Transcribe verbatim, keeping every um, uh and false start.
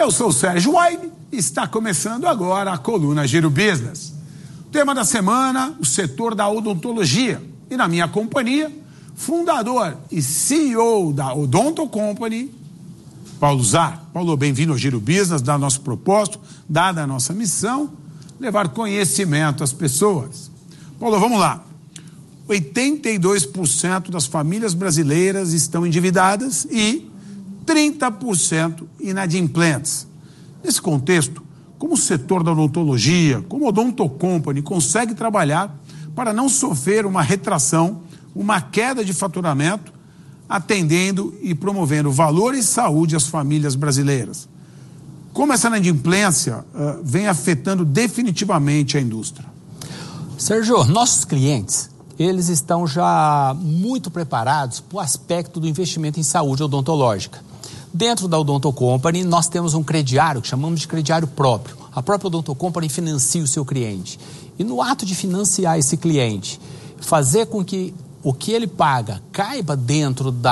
Eu sou o Sérgio Wine e está começando agora a coluna Giro Business. O tema da semana, o setor da odontologia. E na minha companhia, fundador e C E O da Odonto Company, Paulo Zar. Paulo, bem-vindo ao Giro Business, dado nosso propósito, dada a nossa missão, levar conhecimento às pessoas. Paulo, vamos lá. oitenta e dois por cento das famílias brasileiras estão endividadas e trinta por cento inadimplentes. Nesse contexto, como o setor da odontologia, como a Odonto Company consegue trabalhar para não sofrer uma retração, uma queda de faturamento, atendendo e promovendo valor e saúde às famílias brasileiras? Como essa inadimplência uh, vem afetando definitivamente a indústria? Sérgio, nossos clientes, eles estão já muito preparados para o aspecto do investimento em saúde odontológica. Dentro da Odonto Company, nós temos um crediário que chamamos de crediário próprio. A própria Odonto Company financia o seu cliente. E no ato de financiar esse cliente, fazer com que o que ele paga caiba dentro da